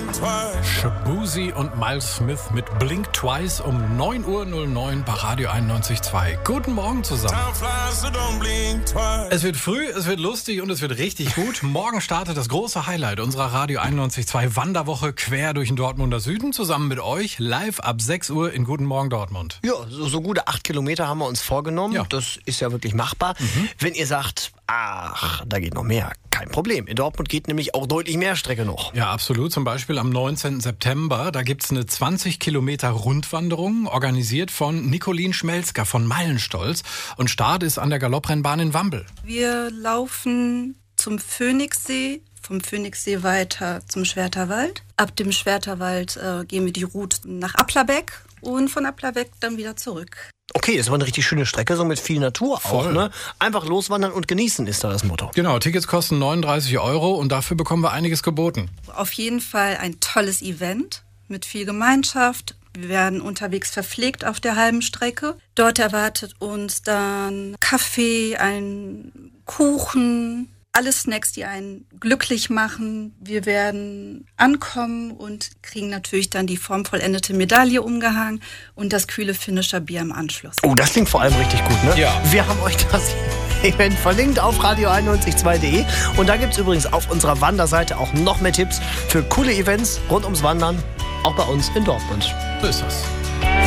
Shaboozey und Miles Smith mit Blink Twice um 9:09 Uhr bei Radio 91.2. Guten Morgen zusammen. Es wird früh, es wird lustig und es wird richtig gut. Morgen startet das große Highlight unserer Radio 91.2 Wanderwoche quer durch den Dortmunder Süden. Zusammen mit euch live ab 6 Uhr in Guten Morgen Dortmund. Ja, so gute 8 Kilometer haben wir uns vorgenommen. Ja. Das ist ja wirklich machbar. Wenn ihr sagt, ach, da geht noch mehr, kein Problem. In Dortmund geht nämlich auch deutlich mehr Strecke noch. Ja, absolut. Zum Beispiel am 19. September. Da gibt's eine 20 Kilometer Rundwanderung, organisiert von Nicolin Schmelzger von Meilenstolz. Und Start ist an der Galopprennbahn in Wambel. Wir laufen zum Phoenixsee, vom Phoenixsee weiter zum Schwerterwald. Ab dem Schwerterwald gehen wir die Route nach Applerbeck und von Applerbeck dann wieder zurück. Okay, das war eine richtig schöne Strecke, so mit viel Natur auch. Voll. Ne? Einfach loswandern und genießen ist da das Motto. Genau, Tickets kosten 39 Euro und dafür bekommen wir einiges geboten. Auf jeden Fall ein tolles Event mit viel Gemeinschaft. Wir werden unterwegs verpflegt auf der halben Strecke. Dort erwartet uns dann Kaffee, ein Kuchen, alle Snacks, die einen glücklich machen. Wir werden ankommen und kriegen natürlich dann die formvollendete Medaille umgehangen und das kühle finnischer Bier im Anschluss. Oh, das klingt vor allem richtig gut, ne? Ja. Wir haben euch das Event verlinkt auf radio912.de und da gibt es übrigens auf unserer Wanderseite auch noch mehr Tipps für coole Events rund ums Wandern, auch bei uns in Dortmund. So ist das.